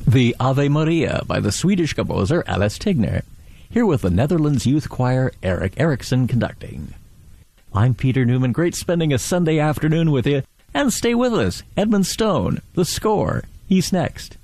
The Ave Maria by the Swedish composer Alice Tigner, here with the Netherlands Youth Choir Eric Erickson conducting. I'm Peter Newman. Great spending a Sunday afternoon with you. And stay with us. Edmund Stone, The Score. He's next.